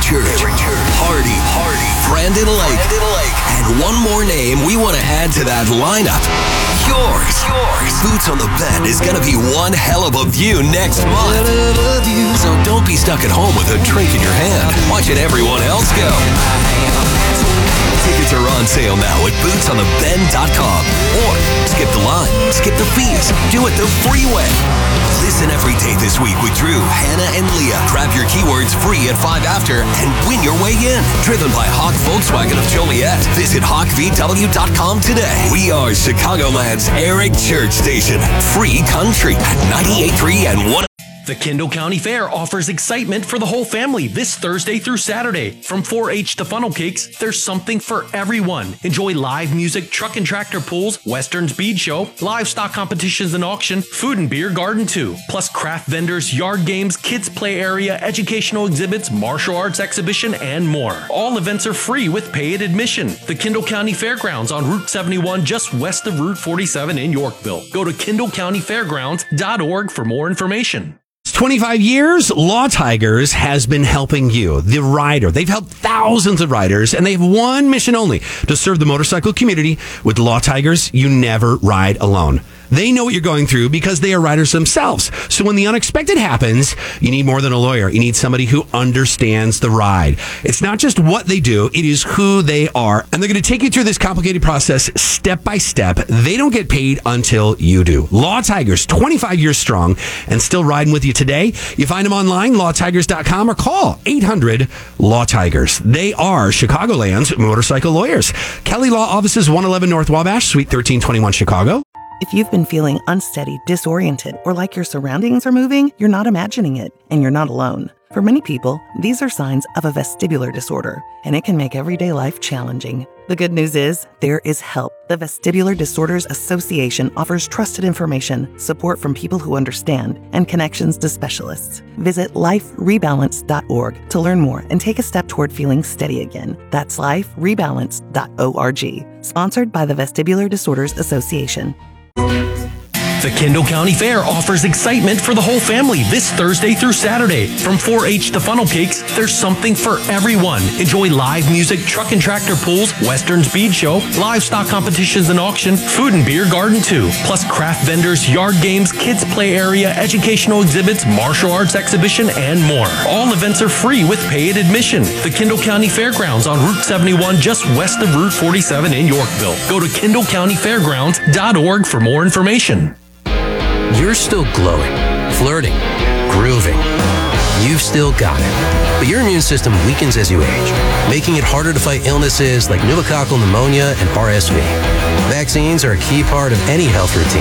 Church, Hardy, Brandon Lake, and one more name we want to add to that lineup. Yours. Boots on the Bed is going to be one hell of a view next month. So don't be stuck at home with a drink in your hand, watching everyone else go. Tickets are on sale now at bootsontheben.com. Or skip the line, skip the fees, do it the free way. Listen every day this week with Drew, Hannah, and Leah. Grab your keywords free at 5 after and win your way in. Driven by Hawk Volkswagen of Joliet. Visit hawkvw.com today. We are Chicagoland's Eric Church station. Free country at 98.3 and 1. The Kendall County Fair offers excitement for the whole family this Thursday through Saturday. From 4-H to funnel cakes, there's something for everyone. Enjoy live music, truck and tractor pulls, Western speed show, livestock competitions and auction, food and beer garden too. Plus craft vendors, yard games, kids play area, educational exhibits, martial arts exhibition, and more. All events are free with paid admission. The Kendall County Fairgrounds on Route 71 just west of Route 47 in Yorkville. Go to kendallcountyfairgrounds.org for more information. 25 years, Law Tigers has been helping you, the rider. They've helped thousands of riders, and they have one mission only, to serve the motorcycle community. With Law Tigers, you never ride alone. They know what you're going through because they are riders themselves. So when the unexpected happens, you need more than a lawyer. You need somebody who understands the ride. It's not just what they do, it is who they are. And they're going to take you through this complicated process step by step. They don't get paid until you do. Law Tigers, 25 years strong and still riding with you today. You find them online, lawtigers.com, or call 800-LAW-TIGERS. They are Chicagoland's motorcycle lawyers. Kelly Law Offices, 111 North Wabash, Suite 1321, Chicago. If you've been feeling unsteady, disoriented, or like your surroundings are moving, you're not imagining it, and you're not alone. For many people, these are signs of a vestibular disorder, and it can make everyday life challenging. The good news is, there is help. The Vestibular Disorders Association offers trusted information, support from people who understand, and connections to specialists. Visit liferebalance.org to learn more and take a step toward feeling steady again. That's liferebalance.org. Sponsored by the Vestibular Disorders Association. The Kendall County Fair offers excitement for the whole family this Thursday through Saturday. From 4-H to funnel cakes, there's something for everyone. Enjoy live music, truck and tractor pulls, Western speed show, livestock competitions and auction, food and beer garden too. Plus craft vendors, yard games, kids play area, educational exhibits, martial arts exhibition, and more. All events are free with paid admission. The Kendall County Fairgrounds on Route 71 just west of Route 47 in Yorkville. Go to kendallcountyfairgrounds.org for more information. You're still glowing, flirting, grooving. You've still got it. But your immune system weakens as you age, making it harder to fight illnesses like pneumococcal pneumonia and RSV. Vaccines are a key part of any health routine.